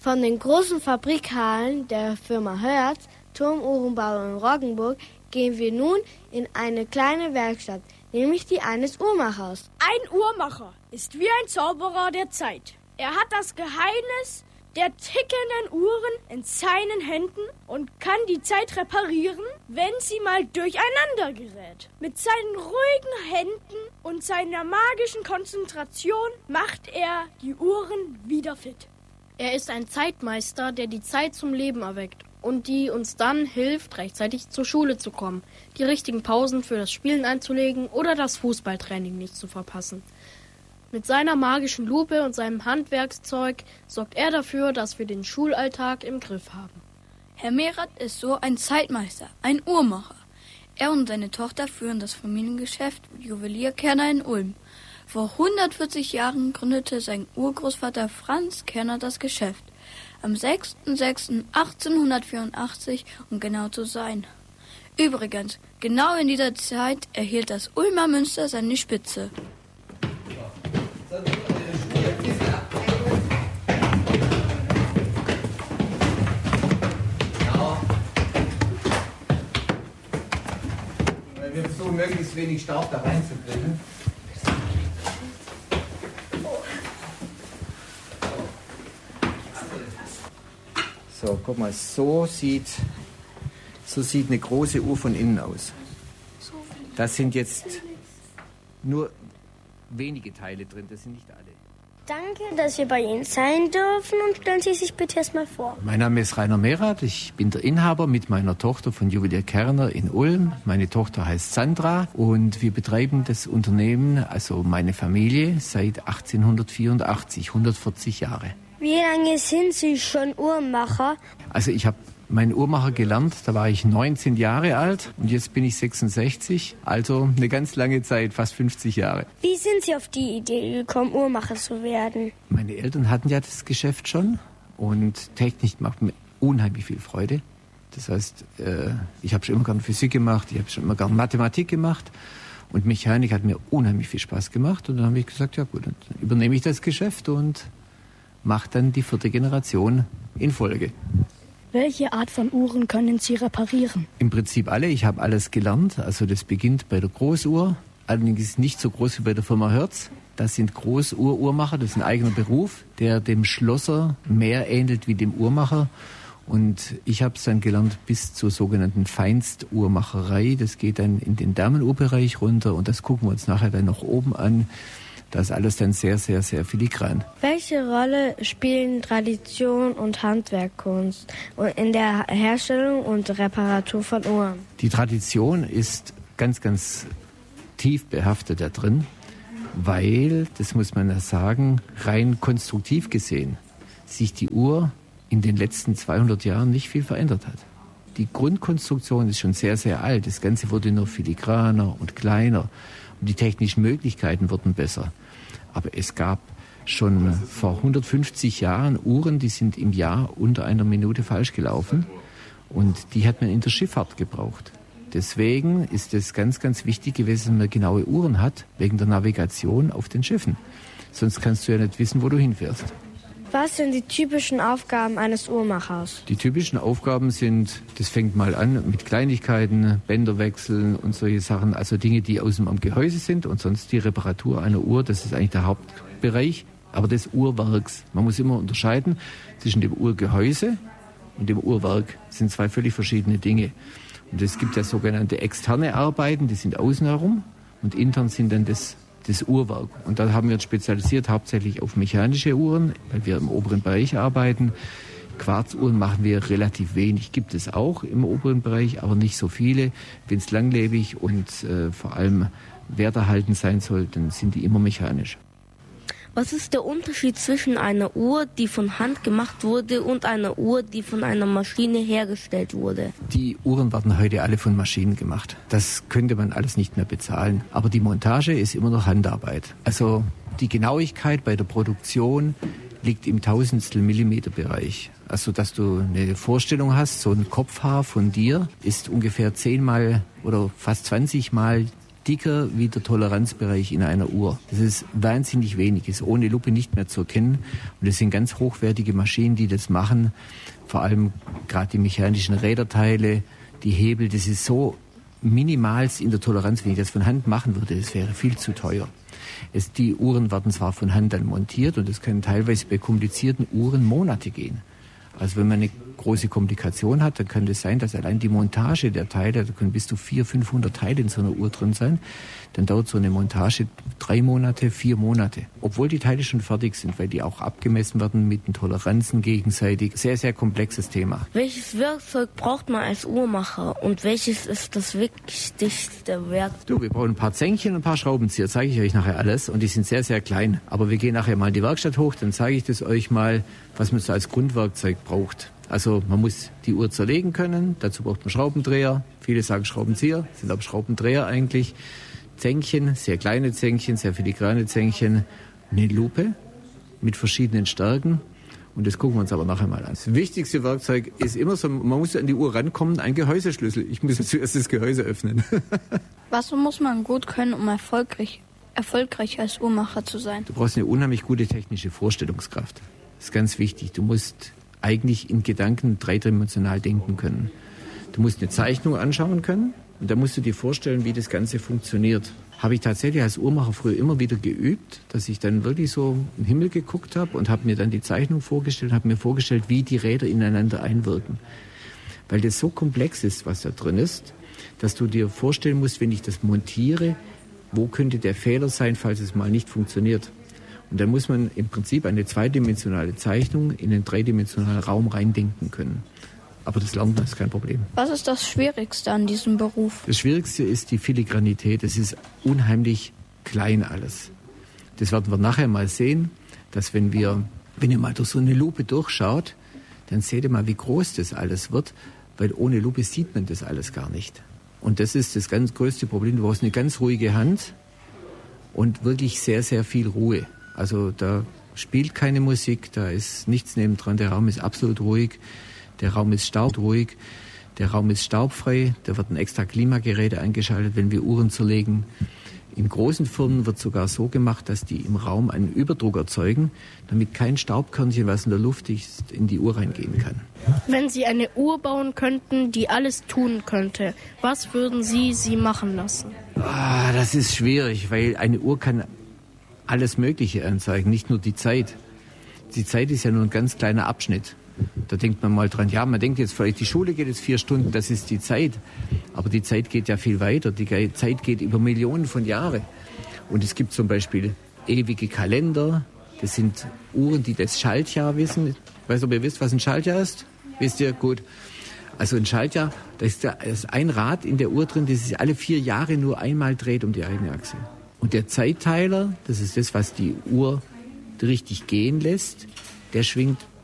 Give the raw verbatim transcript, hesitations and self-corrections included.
Von den großen Fabrikhallen der Firma Hertz, Turmuhrenbau in Roggenburg, gehen wir nun in eine kleine Werkstatt, nämlich die eines Uhrmachers. Ein Uhrmacher ist wie ein Zauberer der Zeit. Er hat das Geheimnis der tickenden Uhren in seinen Händen und kann die Zeit reparieren, wenn sie mal durcheinander gerät. Mit seinen ruhigen Händen und seiner magischen Konzentration macht er die Uhren wieder fit. Er ist ein Zeitmeister, der die Zeit zum Leben erweckt und die uns dann hilft, rechtzeitig zur Schule zu kommen, die richtigen Pausen für das Spielen einzulegen oder das Fußballtraining nicht zu verpassen. Mit seiner magischen Lupe und seinem Handwerkszeug sorgt er dafür, dass wir den Schulalltag im Griff haben. Herr Merath ist so ein Zeitmeister, ein Uhrmacher. Er und seine Tochter führen das Familiengeschäft Juwelier Kerner in Ulm. Vor hundertvierzig Jahren gründete sein Urgroßvater Franz Kerner das Geschäft. Am sechster sechster achtzehnhundertvierundachtzig, um genau zu sein. Übrigens, genau in dieser Zeit erhielt das Ulmer Münster seine Spitze. Wir versuchen, möglichst wenig Staub da reinzukriegen. So, guck mal, so sieht, so sieht eine große Uhr von innen aus. Das sind jetzt nur wenige Teile drin, das sind nicht alle. Danke, dass wir bei Ihnen sein dürfen und stellen Sie sich bitte erstmal vor. Mein Name ist Rainer Merath, ich bin der Inhaber mit meiner Tochter von Juwelier Kerner in Ulm. Meine Tochter heißt Sandra und wir betreiben das Unternehmen, also meine Familie, seit achtzehnhundertvierundachtzig, hundertvierzig Jahre. Wie lange sind Sie schon Uhrmacher? Also ich habe meinen Uhrmacher gelernt, da war ich neunzehn Jahre alt und jetzt bin ich sechsundsechzig, also eine ganz lange Zeit, fast fünfzig Jahre. Wie sind Sie auf die Idee gekommen, Uhrmacher zu werden? Meine Eltern hatten ja das Geschäft schon und Technik macht mir unheimlich viel Freude. Das heißt, ich habe schon immer gerne Physik gemacht, ich habe schon immer gerne Mathematik gemacht und Mechanik hat mir unheimlich viel Spaß gemacht und dann habe ich gesagt, ja gut, dann übernehme ich das Geschäft und mache dann die vierte Generation in Folge. Welche Art von Uhren können Sie reparieren? Im Prinzip alle. Ich habe alles gelernt. Also das beginnt bei der Großuhr. Allerdings nicht so groß wie bei der Firma Hertz. Das sind Großuhr-Uhrmacher. Das ist ein eigener Beruf, der dem Schlosser mehr ähnelt wie dem Uhrmacher. Und ich habe es dann gelernt bis zur sogenannten Feinstuhrmacherei. Das geht dann in den Damenuhrbereich runter. Und das gucken wir uns nachher dann noch oben an. Das ist alles dann sehr, sehr, sehr filigran. Welche Rolle spielen Tradition und Handwerkkunst in der Herstellung und Reparatur von Uhren? Die Tradition ist ganz, ganz tief behaftet da drin, weil, das muss man ja sagen, rein konstruktiv gesehen, sich die Uhr in den letzten zweihundert Jahren nicht viel verändert hat. Die Grundkonstruktion ist schon sehr, sehr alt. Das Ganze wurde nur filigraner und kleiner. Und die technischen Möglichkeiten wurden besser. Aber es gab schon vor hundertfünfzig Jahren Uhren, die sind im Jahr unter einer Minute falsch gelaufen. Und die hat man in der Schifffahrt gebraucht. Deswegen ist es ganz, ganz wichtig gewesen, dass man genaue Uhren hat, wegen der Navigation auf den Schiffen. Sonst kannst du ja nicht wissen, wo du hinfährst. Was sind die typischen Aufgaben eines Uhrmachers? Die typischen Aufgaben sind, das fängt mal an mit Kleinigkeiten, Bänder wechseln und solche Sachen, also Dinge, die außen am Gehäuse sind und sonst die Reparatur einer Uhr, das ist eigentlich der Hauptbereich, aber des Uhrwerks. Man muss immer unterscheiden zwischen dem Uhrgehäuse und dem Uhrwerk. Das sind zwei völlig verschiedene Dinge. Und es gibt ja sogenannte externe Arbeiten, die sind außen herum und intern sind dann das das Uhrwerk. Und da haben wir uns spezialisiert hauptsächlich auf mechanische Uhren, weil wir im oberen Bereich arbeiten. Quarzuhren machen wir relativ wenig, gibt es auch im oberen Bereich, aber nicht so viele. Wenn es langlebig und äh, vor allem werterhaltend sein soll, dann sind die immer mechanisch. Was ist der Unterschied zwischen einer Uhr, die von Hand gemacht wurde, und einer Uhr, die von einer Maschine hergestellt wurde? Die Uhren werden heute alle von Maschinen gemacht. Das könnte man alles nicht mehr bezahlen. Aber die Montage ist immer noch Handarbeit. Also die Genauigkeit bei der Produktion liegt im Tausendstel Millimeter Bereich. Also dass du eine Vorstellung hast, so ein Kopfhaar von dir ist ungefähr zehnmal oder fast zwanzig Mal dicker wie der Toleranzbereich in einer Uhr. Das ist wahnsinnig wenig, ist ohne Lupe nicht mehr zu erkennen. Und es sind ganz hochwertige Maschinen, die das machen. Vor allem gerade die mechanischen Räderteile, die Hebel, das ist so minimal in der Toleranz. Wenn ich das von Hand machen würde, das wäre viel zu teuer. Es, die Uhren werden zwar von Hand dann montiert und es können teilweise bei komplizierten Uhren Monate gehen. Also wenn man eine große Komplikation hat, dann kann es sein, dass allein die Montage der Teile, da können bis zu vierhundert, fünfhundert Teile in so einer Uhr drin sein, dann dauert so eine Montage drei Monate, vier Monate. Obwohl die Teile schon fertig sind, weil die auch abgemessen werden mit den Toleranzen gegenseitig. Sehr, sehr komplexes Thema. Welches Werkzeug braucht man als Uhrmacher und welches ist das wichtigste Werkzeug? Du, wir brauchen ein paar Zänkchen und ein paar Schraubenzieher, zeige ich euch nachher alles. Und die sind sehr, sehr klein. Aber wir gehen nachher mal in die Werkstatt hoch, dann zeige ich das euch mal, was man so als Grundwerkzeug braucht. Also man muss die Uhr zerlegen können, dazu braucht man Schraubendreher. Viele sagen Schraubenzieher, sind aber Schraubendreher eigentlich. Zänkchen, sehr kleine Zänkchen, sehr filigrane Zänkchen. Eine Lupe mit verschiedenen Stärken. Und das gucken wir uns aber nachher mal an. Das wichtigste Werkzeug ist immer so, man muss an die Uhr rankommen, ein Gehäuseschlüssel. Ich muss jetzt zuerst das Gehäuse öffnen. Was muss man gut können, um erfolgreich, erfolgreich als Uhrmacher zu sein? Du brauchst eine unheimlich gute technische Vorstellungskraft. Das ist ganz wichtig. Du musst eigentlich in Gedanken dreidimensional denken können. Du musst eine Zeichnung anschauen können und dann musst du dir vorstellen, wie das Ganze funktioniert. Habe ich tatsächlich als Uhrmacher früher immer wieder geübt, dass ich dann wirklich so im Himmel geguckt habe und habe mir dann die Zeichnung vorgestellt, habe mir vorgestellt, wie die Räder ineinander einwirken. Weil das so komplex ist, was da drin ist, dass du dir vorstellen musst, wenn ich das montiere, wo könnte der Fehler sein, falls es mal nicht funktioniert. Und dann muss man im Prinzip eine zweidimensionale Zeichnung in einen dreidimensionalen Raum reindenken können. Aber das lernt man, ist kein Problem. Was ist das Schwierigste an diesem Beruf? Das Schwierigste ist die Filigranität. Es ist unheimlich klein alles. Das werden wir nachher mal sehen, dass wenn wir, wenn ihr mal durch so eine Lupe durchschaut, dann seht ihr mal, wie groß das alles wird, weil ohne Lupe sieht man das alles gar nicht. Und das ist das ganz größte Problem. Du brauchst eine ganz ruhige Hand und wirklich sehr, sehr viel Ruhe. Also da spielt keine Musik, da ist nichts nebendran, der Raum ist absolut ruhig, der Raum ist staubruhig, der Raum ist staubfrei, da wird ein extra Klimagerät eingeschaltet, wenn wir Uhren zerlegen. In großen Firmen wird sogar so gemacht, dass die im Raum einen Überdruck erzeugen, damit kein Staubkörnchen, was in der Luft ist, in die Uhr reingehen kann. Wenn Sie eine Uhr bauen könnten, die alles tun könnte, was würden Sie sie machen lassen? Ah, das ist schwierig, weil eine Uhr kann alles Mögliche anzeigen, nicht nur die Zeit. Die Zeit ist ja nur ein ganz kleiner Abschnitt. Da denkt man mal dran, ja, man denkt jetzt vielleicht, die Schule geht jetzt vier Stunden, das ist die Zeit. Aber die Zeit geht ja viel weiter. Die Zeit geht über Millionen von Jahren. Und es gibt zum Beispiel ewige Kalender. Das sind Uhren, die das Schaltjahr wissen. Ich weiß nicht, ob ihr wisst, was ein Schaltjahr ist. Wisst ihr? Gut. Also ein Schaltjahr, da ist, da ist ein Rad in der Uhr drin, das sich alle vier Jahre nur einmal dreht um die eigene Achse. Und der Zeitteiler, das ist das, was die Uhr richtig gehen lässt, der schwingt